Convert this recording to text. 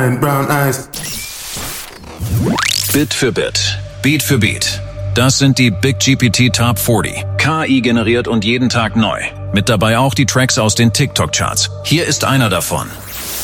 Brown eyes. Bit für Bit, Beat für Beat. Das sind die Big GPT Top 40. KI generiert und jeden Tag neu. Mit dabei auch die Tracks aus den TikTok-Charts. Hier ist einer davon.